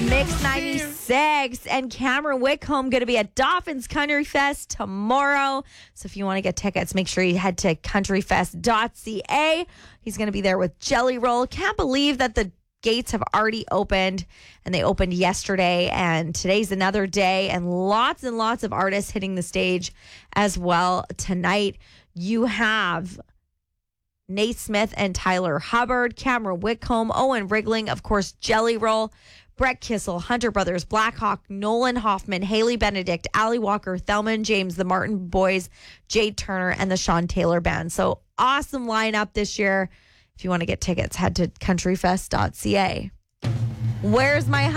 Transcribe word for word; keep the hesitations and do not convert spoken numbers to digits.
Mix ninety-six and Cameron Whitcomb going to be at Dolphins Country Fest tomorrow. So if you want to get tickets, make sure you head to country fest dot c a. He's going to be there with Jelly Roll. Can't believe that the gates have already opened, and they opened yesterday, and today's another day, and lots and lots of artists hitting the stage as well tonight. You have Nate Smith and Tyler Hubbard, Cameron Whitcomb, Owen Rigling, of course, Jelly Roll, Brett Kissel, Hunter Brothers, Blackhawk, Nolan Hoffman, Haley Benedict, Ali Walker, Thelma James, the Martin Boys, Jade Turner, and the Sean Taylor Band. So awesome lineup this year. If you want to get tickets, head to country fest dot c a. Where's my